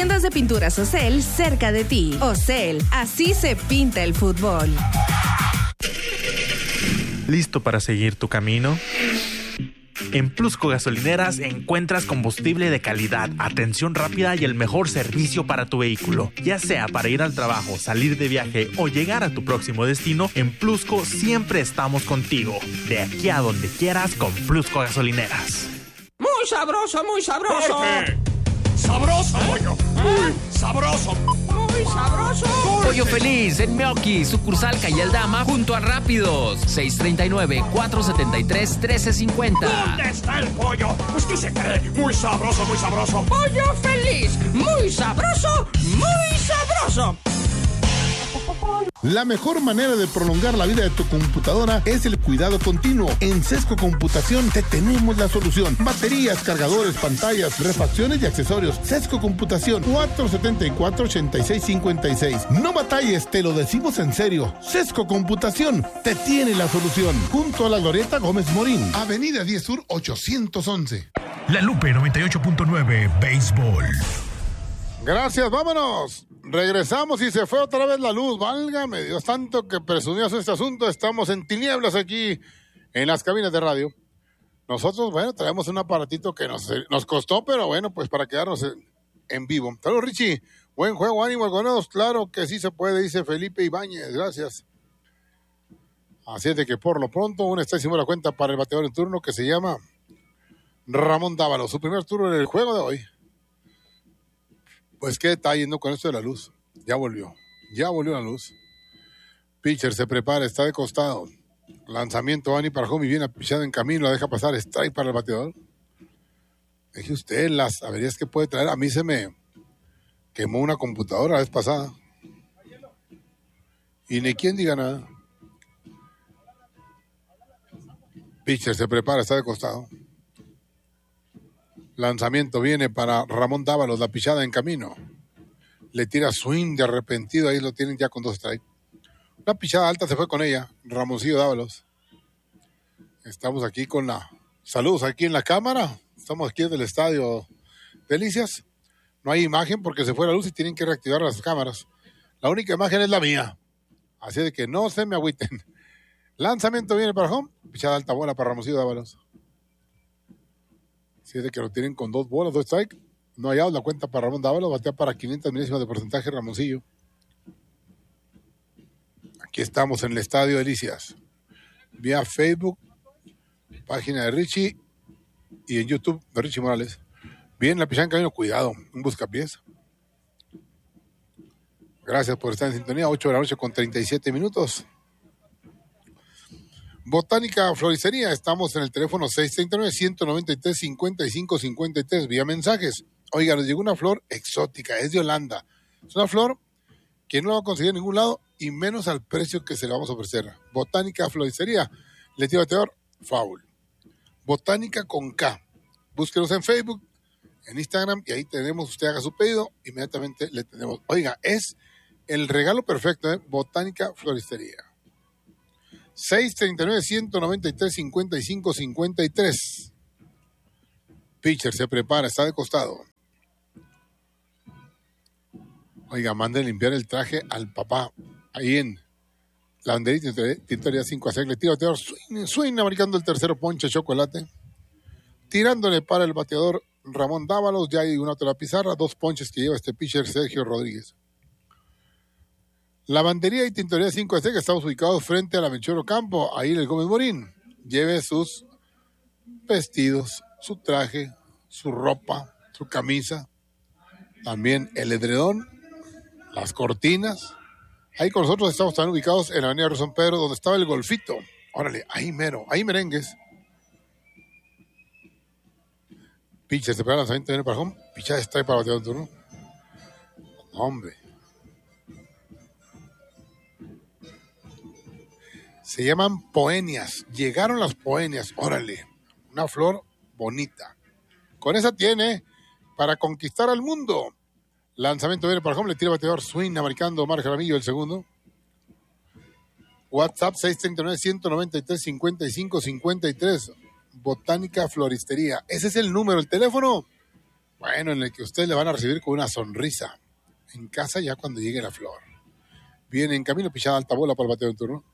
tiendas de pinturas Ocel cerca de ti. Ocel, así se pinta el fútbol. ¿Listo para seguir tu camino? En Plusco Gasolineras encuentras combustible de calidad, atención rápida y el mejor servicio para tu vehículo. Ya sea para ir al trabajo, salir de viaje o llegar a tu próximo destino, en Plusco siempre estamos contigo. De aquí a donde quieras con Plusco Gasolineras. ¡Muy sabroso, muy sabroso! ¡Corte! ¡Sabroso, pollo! ¡Muy sabroso! ¡Muy sabroso! Pollo Feliz en Meoqui, sucursal Calle Aldama, junto a Rápidos. 639-473-1350. ¿Dónde está el pollo? Pues que se cree. Muy sabroso, muy sabroso. ¡Pollo Feliz! ¡Muy sabroso, muy sabroso! La mejor manera de prolongar la vida de tu computadora es el cuidado continuo. En Sesco Computación te tenemos la solución. Baterías, cargadores, pantallas, refacciones y accesorios. Sesco Computación, 474-8656. No batalles, te lo decimos en serio. Sesco Computación te tiene la solución. Junto a la Glorieta Gómez Morín, Avenida 10 Sur 811. La Lupe 98.9 Béisbol. Gracias, vámonos. Regresamos y se fue otra vez la luz. Válgame Dios, tanto que presumías este asunto. Estamos en tinieblas aquí en las cabinas de radio. Nosotros, bueno, traemos un aparatito que nos costó, pero bueno, pues para quedarnos en vivo. Saludos, Richie. Buen juego, ánimo, algonados. Claro que sí se puede, dice Felipe Ibáñez. Gracias. Así es de que por lo pronto uno está haciendo la cuenta para el bateador en turno que se llama Ramón Dávalos. Su primer turno en el juego de hoy. Pues qué detalle, ¿no? Con esto de la luz. Ya volvió la luz. Pitcher se prepara, está de costado. Lanzamiento, Ani para home y viene pichado en camino, la deja pasar, strike para el bateador. Deje usted las averías que puede traer. A mí se me quemó una computadora la vez pasada. Y ni quien diga nada. Pitcher se prepara, está de costado. Lanzamiento viene para Ramón Dávalos, la pichada en camino. Le tira swing de arrepentido, ahí lo tienen ya con 2 strikes. Una pichada alta se fue con ella, Ramoncillo Dávalos. Estamos aquí con saludos aquí en la cámara. Estamos aquí en el estadio Delicias. No hay imagen porque se fue la luz y tienen que reactivar las cámaras. La única imagen es la mía. Así de que no se me agüiten. Lanzamiento viene para home, pichada alta, bola para Ramoncillo Dávalos. Si es de que lo tienen con 2 bolas, 2 strikes. No hay out, la cuenta para Ramón Dávalos, batea para 500 milésimas de porcentaje Ramoncillo. Aquí estamos en el Estadio Delicias. Vía Facebook, página de Richie y en YouTube de Richie Morales. Bien, la pichada en camino, cuidado, un buscapiés. Gracias por estar en sintonía, 8 de la noche con 37 minutos. Botánica Floristería, estamos en el teléfono 639-193-5553 vía mensajes. Oiga, nos llegó una flor exótica, es de Holanda. Es una flor que no la va a conseguir en ningún lado y menos al precio que se le vamos a ofrecer. Botánica Floristería, le tiro bateador, foul. Botánica con K. Búsquenos en Facebook, en Instagram y ahí tenemos, usted haga su pedido, inmediatamente le tenemos. Oiga, es el regalo perfecto, Botánica Floristería. 639-193-5553. Pitcher se prepara, está de costado. Oiga, mande limpiar el traje al papá. Ahí en la banderita Tintoría 5-6. Le tira bateador, swing, marcando el tercero ponche, chocolate. Tirándole para el bateador Ramón Dávalos. Ya hay una otra pizarra, 2 ponches que lleva este pitcher Sergio Rodríguez. Lavandería y Tintoría 5 que estamos ubicados frente a la Melchor Campo, ahí en el Gómez Morín. Lleve sus vestidos, su traje, su ropa, su camisa, también el edredón, las cortinas. Ahí con nosotros estamos también ubicados en la avenida San Pedro, donde estaba el golfito. Órale, ahí mero, ahí merengues. Pitcher, se pega el lanzamiento, viene para home, pichada strike para batear el turno. Hombre. Se llaman poenias. Llegaron las poenias. Órale, una flor bonita. Con esa tiene para conquistar al mundo. Lanzamiento viene para home, le tira bateador swing, americano Omar Jaramillo el segundo. WhatsApp 639-193-5553. Botánica Floristería. Ese es el número, el teléfono. Bueno, en el que ustedes le van a recibir con una sonrisa. En casa ya cuando llegue la flor. Viene en camino, pichada alta bola para el bateador en turno.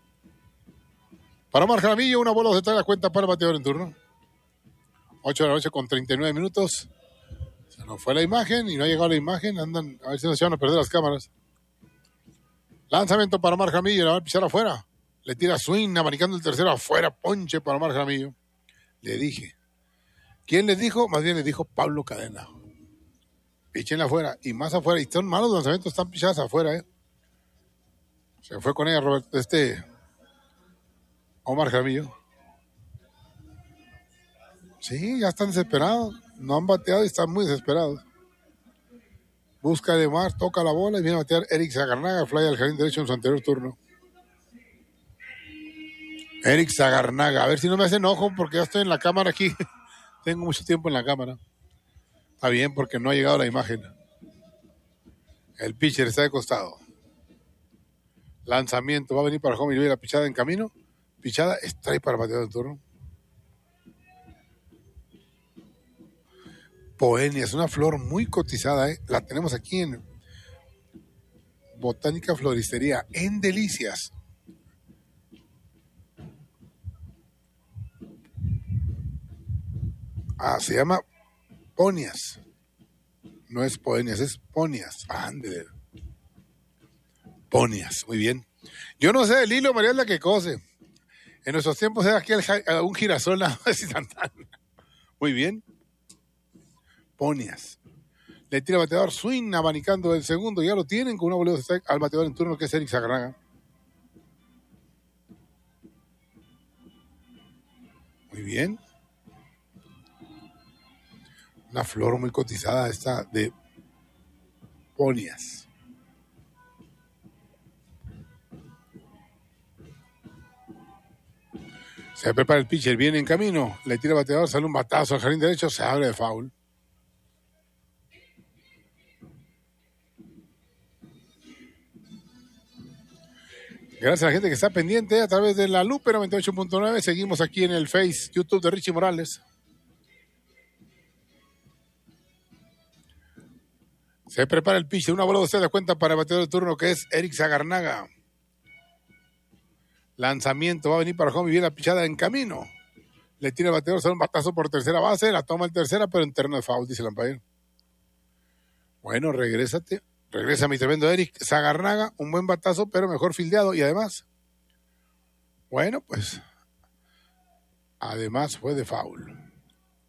Para Omar Jaramillo, una bola se trae la cuenta para el bateador en turno. 8 de la noche con 39 minutos. Se nos fue la imagen y no ha llegado la imagen. Andan, a ver si no se van a perder las cámaras. Lanzamiento para Omar Jaramillo, la va a pichar afuera. Le tira swing, abanicando el tercero afuera. Ponche para Omar Jaramillo. Le dije. ¿Quién les dijo? Más bien les dijo Pablo Cadena. Pichenla afuera y más afuera. Y son malos lanzamientos, están pichadas afuera, Se fue con ella Omar Jaramillo. Sí, ya están desesperados. No han bateado y están muy desesperados. Busca de Mar, toca la bola y viene a batear Eric Zagarnaga, fly al jardín derecho en su anterior turno. Eric Zagarnaga, a ver si no me hacen enojo porque ya estoy en la cámara aquí. Tengo mucho tiempo en la cámara. Está bien porque no ha llegado la imagen. El pitcher está de costado. Lanzamiento, va a venir para home y la pichada en camino. Pichada, strike para el bateador de turno. Poenia, es una flor muy cotizada, La tenemos aquí en Botánica Floristería, en Delicias. Se llama Ponias. No es Poenias, es Ponias. Ande. Ponias, muy bien. Yo no sé el hilo, María, es la que cose. En nuestros tiempos era aquí un girasol, nada más instantáneo. Muy bien. Ponias. Le tira al bateador, swing, abanicando el segundo. Ya lo tienen con una bola de strike al bateador en turno, que es Eric Zagarnaga. Muy bien. Una flor muy cotizada esta de Ponias. Se prepara el pitcher, viene en camino. Le tira al bateador, sale un batazo al jardín derecho, se abre de foul. Gracias a la gente que está pendiente a través de la Lupe 98.9. Seguimos aquí en el Face, YouTube de Richie Morales. Se prepara el pitch. Una bola de usted de cuenta para el bateador de turno que es Eric Zagarnaga. Lanzamiento, va a venir para home y viene la pichada en camino. Le tira el bateador, sale un batazo por tercera base, la toma el tercera, pero en terreno de foul, dice el umpire. Bueno, regrésate. Regresa mi tremendo Eric Zagarnaga, un buen batazo, pero mejor fildeado. Y además, bueno, pues, además fue de foul.